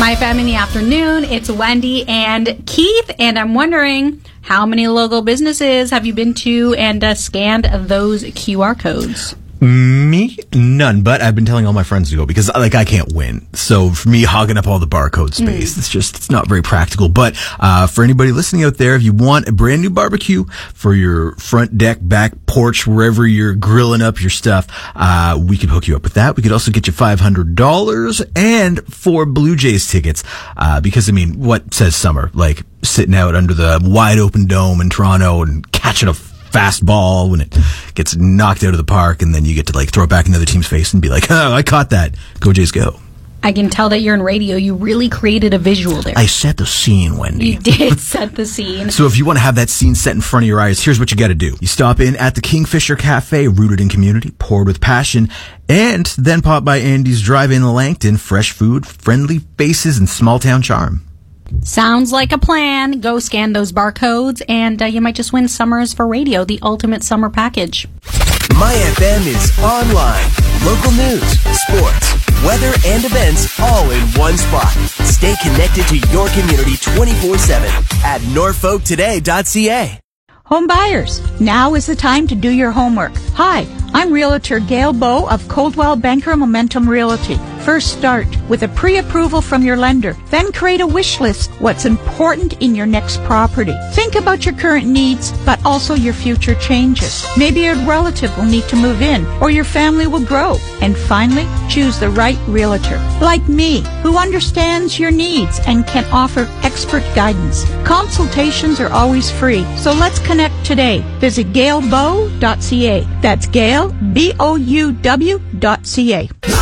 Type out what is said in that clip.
My FM in the afternoon, it's Wendy and Keith, and I'm wondering, how many local businesses have you been to and scanned those QR codes? Me? None, but I've been telling all my friends to go because, I can't win. So for me, hogging up all the barcode space, it's not very practical. But for anybody listening out there, if you want a brand new barbecue for your front deck, back porch, wherever you're grilling up your stuff, we could hook you up with that. We could also get you $500 and 4 Blue Jays tickets. Because, what says summer? Like sitting out under the wide open dome in Toronto and catching a fastball when it gets knocked out of the park, and then you get to throw it back in the other team's face and be like, oh, I caught that. Go Jays, go. I can tell that you're in radio. You really created a visual there. I set the scene, Wendy. You did set the scene. So if you want to have that scene set in front of your eyes, here's what you got to do. You stop in at the Kingfisher Cafe, rooted in community, poured with passion, and then pop by Andy's Drive-In Langton. Fresh food, friendly faces, and small-town charm. Sounds like a plan. Go scan those barcodes, and you might just win Summers for Radio, the ultimate summer package. My FM is online. Local news, sports, weather, and events all in one spot. Stay connected to your community 24/7 at norfolktoday.ca. Home buyers, now is the time to do your homework. Hi, I'm Realtor Gail Bowe of Coldwell Banker Momentum Realty. First start with a pre-approval from your lender. Then create a wish list, what's important in your next property. Think about your current needs, but also your future changes. Maybe a relative will need to move in, or your family will grow. And finally, choose the right realtor, like me, who understands your needs and can offer expert guidance. Consultations are always free, so let's connect today. Visit gailbowe.ca. That's Gail, BOUW.ca.